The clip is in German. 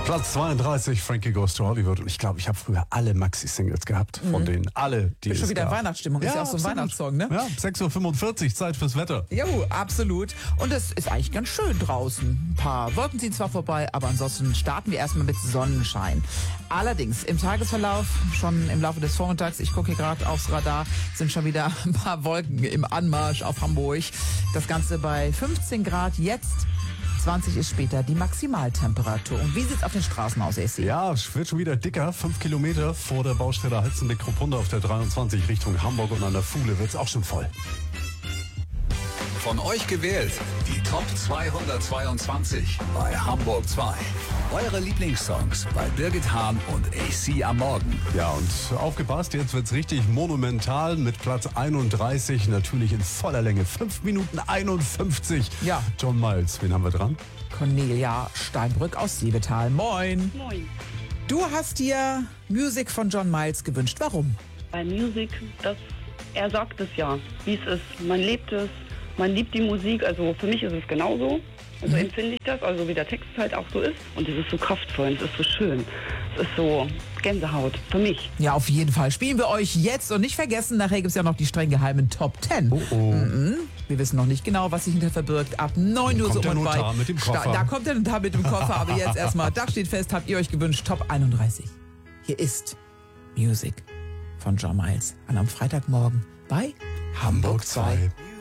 Platz 32, Frankie Goes to Hollywood. Und ich glaube, ich habe früher alle Maxi-Singles gehabt. Von denen alle, die Ist es schon wieder gab. Weihnachtsstimmung. Ist ja auch so ein absolut. Weihnachtssong, ne? Ja, 6:45 Uhr, Zeit fürs Wetter. Jo, absolut. Und es ist eigentlich ganz schön draußen. Ein paar Wolken ziehen zwar vorbei, aber ansonsten starten wir erstmal mit Sonnenschein. Allerdings im Tagesverlauf, schon im Laufe des Vormittags, ich gucke hier gerade aufs Radar, sind schon wieder ein paar Wolken im Anmarsch auf Hamburg. Das Ganze bei 15 Grad jetzt. 20 ist später die Maximaltemperatur. Und wie sieht's auf den Straßen aus, AC? Ja, es wird schon wieder dicker. 5 Kilometer vor der Baustelle Heizenbeck-Kruppunda auf der 23 Richtung Hamburg und an der Fuhle wird's auch schon voll. Von euch gewählt, die Top 222 bei Hamburg 2. Eure Lieblingssongs bei Birgit Hahn und AC am Morgen. Ja, und aufgepasst, jetzt wird's richtig monumental mit Platz 31, natürlich in voller Länge. 5 Minuten 51. Ja. John Miles, wen haben wir dran? Cornelia Steinbrück aus Siebetal. Moin. Moin. Du hast dir Musik von John Miles gewünscht. Warum? Bei Musik, er sagt es ja, wie es ist. Man lebt es, man liebt die Musik. Also für mich ist es genauso. Also empfinde ich das, also wie der Text halt auch so ist. Und es ist so kraftvoll, es ist so schön. Es ist so Gänsehaut für mich. Ja, auf jeden Fall. Spielen wir euch jetzt und nicht vergessen, nachher gibt es ja noch die streng geheimen Top 10. Wir wissen noch nicht genau, was sich hinter verbirgt. Ab 9 Uhr Kommt so der und bei. Notar mit dem Koffer. Da kommt der Notar mit dem Koffer. Aber jetzt erstmal, da steht fest, habt ihr euch gewünscht, Top 31. Hier ist Music von John Miles an einem Freitagmorgen bei Hamburg 2.